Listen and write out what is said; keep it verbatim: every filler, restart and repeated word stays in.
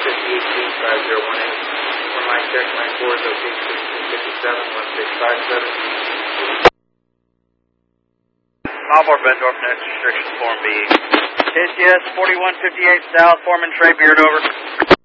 eighteen, five zero one eight. For my check, nine four is okay, sixteen fifty-seven, one six five seven. Malvor Bendorf, next restriction form B. K C S forty-one fifty-eight South, Foreman Trey Beard, over.